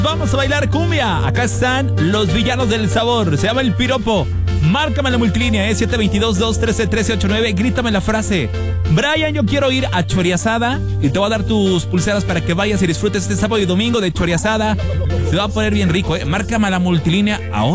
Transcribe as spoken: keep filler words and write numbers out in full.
Vamos a bailar cumbia. Acá están los villanos del sabor. Se llama El Piropo. Márcame la multilínea, ¿eh? siete dos dos, dos uno tres, uno tres ocho nueve. Grítame la frase: Brian, yo quiero ir a Choriasada. Y te voy a dar tus pulseras para que vayas y disfrutes este sábado y domingo de Choriasada. Se va a poner bien rico, ¿eh? Márcame la multilínea ahora.